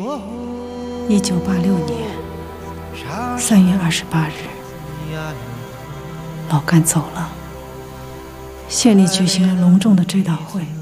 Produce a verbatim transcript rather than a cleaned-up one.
一九八六年三月二十八日，老干走了。县里举行了隆重的追悼会。